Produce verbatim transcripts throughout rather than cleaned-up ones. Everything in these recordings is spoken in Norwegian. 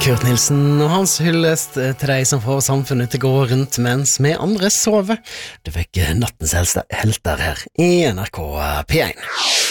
Kurt Nilsen og hans hyllest til deg som får samfunnet til å gå rundt mens vi andre sover. Du fikk nattens helter her i N R K P én.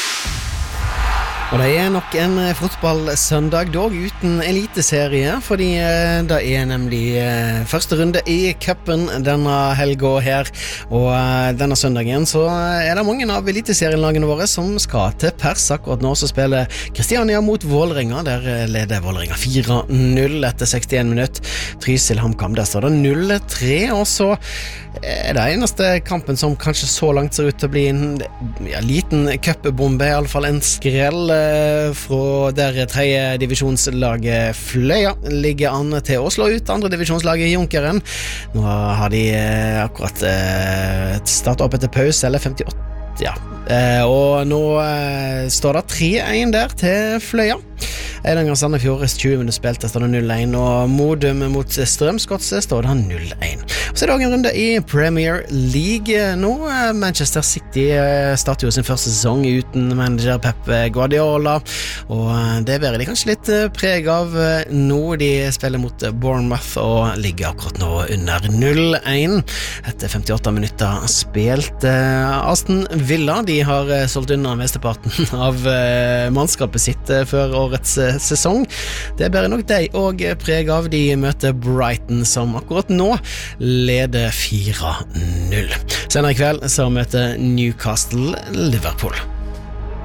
Og det er nok en fotballsøndag, dog uten eliteserie, fordi det er nemlig første runde i cupen denne helga her, og denne søndagen så er det mange av eliteserielagene våre som skal til pers. Akkurat nå så spiller Kristiania mot Vålerenga, der leder Vålerenga fire null etter sekstien minutt. Trysil HamKam, der står det null tre, og så er det eneste kampen som kanskje så langt ser ut til å bli en ja, liten cupbombe, i alle fall en skrell fra der tredje divisjonslaget Fløya ligger an til å slå ut andre divisjonslaget Junkeren. Nå har de akkurat startet opp etter pause, eller femtiåtte, ja. Og nå står det tre én der til Fløya. Eidanger Sandefjord tjue minutter spilt, der står det null én, og Modum mot Strømsgodset står det null én. Så er det også en runde i Premier League nå. Manchester City starter jo sin første sesong uten manager Pep Guardiola, og det bærer de kanskje litt preg av nå. De spiller mot Bournemouth og ligger akkurat nå under null én etter femtiåtte minutter spilt. Aston Villa, de har solgt unna mesteparten av mannskapet sitt før årets sesong. Det bærer nok deg og preg av. De møter Brighton, som akkurat nå leder fire null. Senere i kveld så møter Newcastle Liverpool.